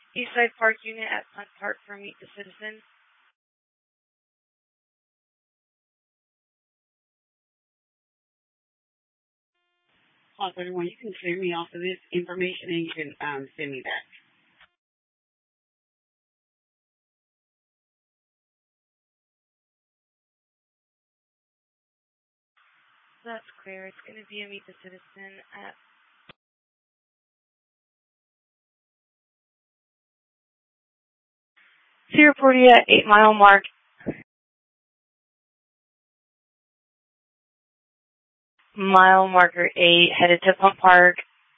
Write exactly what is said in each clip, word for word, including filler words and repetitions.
Eastside Park Unit at Punt Park for Meet the Citizen. Call thirty-one, you can clear me off of this information and you can um, send me that. That's clear. It's going to be a Meet the Citizen at Sierra Portia, eight mile mark. Mile marker eight, headed to Punt Park.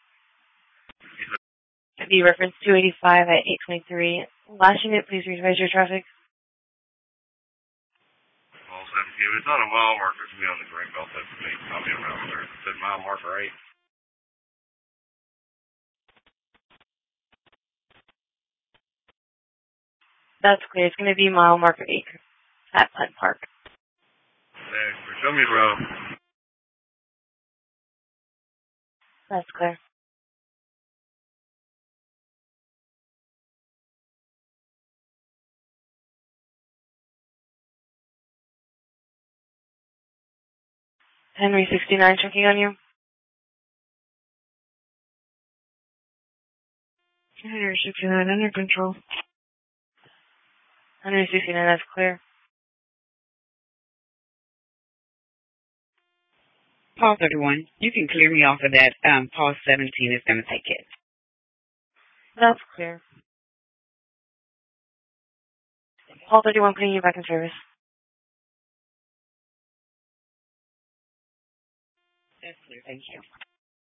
To be reference two eighty-five at eight twenty-three. Last unit, please revise your traffic. All seventeen. It's not a mile marker. It's me on the green belt. That's me. I'll be around there. It said mile marker eight. That's clear. It's going to be mile marker eight at Punt Park. Hey, show me the road. That's clear. Henry sixty-nine checking on you. Henry sixty-nine under control. Henry sixty-nine, that's clear. Paul thirty-one, you can clear me off of that. Um, Paul seventeen is going to take it. That's clear. Paul thirty-one, putting you back in service. That's clear. Thank you.